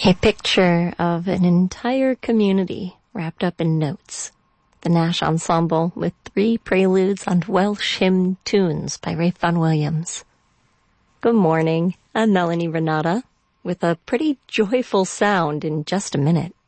A picture of an entire community wrapped up in notes. The Nash Ensemble with 3 preludes on Welsh hymn tunes by Ralph Vaughan Williams. Good morning, I'm Melanie Renata with a pretty joyful sound in just a minute.